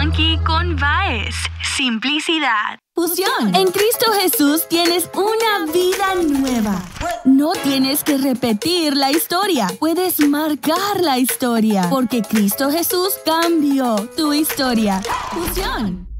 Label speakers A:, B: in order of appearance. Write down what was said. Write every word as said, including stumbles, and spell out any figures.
A: funky con Baez. Simplicidad.
B: Fusión. En Cristo Jesús tienes una vida nueva. No tienes que repetir la historia. Puedes marcar la historia. Porque Cristo Jesús cambió tu historia. Fusión.